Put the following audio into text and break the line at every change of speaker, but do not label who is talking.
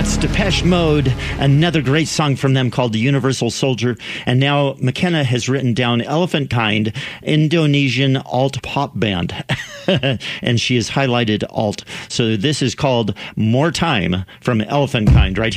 That's Depeche Mode, another great song from them called The Universal Soldier. And now McKenna has written down Elephant Kind, Indonesian alt pop band. And she has highlighted alt. So this is called More Time from Elephant Kind right here.